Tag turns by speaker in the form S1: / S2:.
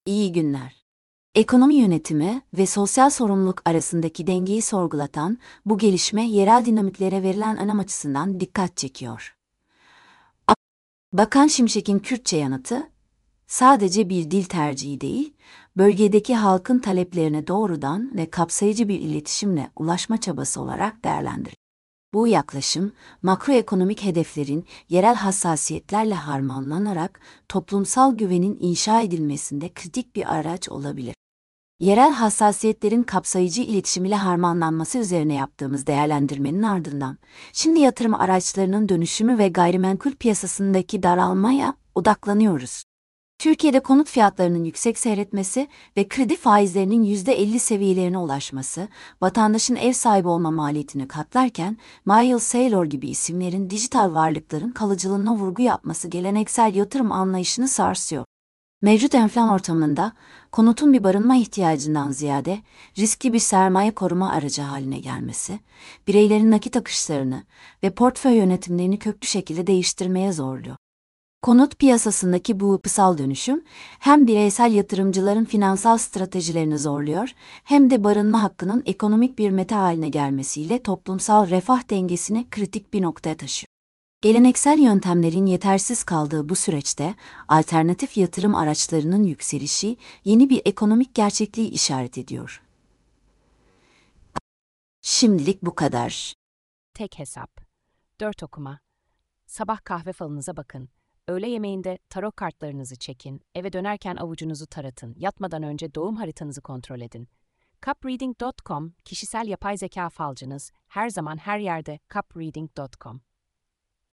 S1: İyi günler. Ekonomi yönetimi ve sosyal sorumluluk arasındaki dengeyi sorgulatan bu gelişme yerel dinamiklere verilen önem açısından dikkat çekiyor. Bakan Şimşek'in Kürtçe yanıtı, sadece bir dil tercihi değil, bölgedeki halkın taleplerine doğrudan ve kapsayıcı bir iletişimle ulaşma çabası olarak değerlendirilir. Bu yaklaşım, makroekonomik hedeflerin yerel hassasiyetlerle harmanlanarak toplumsal güvenin inşa edilmesinde kritik bir araç olabilir. Yerel hassasiyetlerin kapsayıcı iletişim ile harmanlanması üzerine yaptığımız değerlendirmenin ardından, şimdi yatırım araçlarının dönüşümü ve gayrimenkul piyasasındaki daralmaya odaklanıyoruz. Türkiye'de konut fiyatlarının yüksek seyretmesi ve kredi faizlerinin %50 seviyelerine ulaşması, vatandaşın ev sahibi olma maliyetini katlarken, Miles Saylor gibi isimlerin dijital varlıkların kalıcılığına vurgu yapması geleneksel yatırım anlayışını sarsıyor. Mevcut enflasyon ortamında, konutun bir barınma ihtiyacından ziyade riskli bir sermaye koruma aracı haline gelmesi, bireylerin nakit akışlarını ve portföy yönetimlerini köklü şekilde değiştirmeye zorluyor. Konut piyasasındaki bu yapısal dönüşüm, hem bireysel yatırımcıların finansal stratejilerini zorluyor, hem de barınma hakkının ekonomik bir meta haline gelmesiyle toplumsal refah dengesini kritik bir noktaya taşıyor. Geleneksel yöntemlerin yetersiz kaldığı bu süreçte, alternatif yatırım araçlarının yükselişi yeni bir ekonomik gerçekliği işaret ediyor. Şimdilik bu kadar.
S2: Tek hesap. 4 okuma. Sabah kahve falınıza bakın. Öğle yemeğinde tarot kartlarınızı çekin. Eve dönerken avucunuzu taratın. Yatmadan önce doğum haritanızı kontrol edin. Cupreading.com, kişisel yapay zeka falcınız. Her zaman her yerde cupreading.com.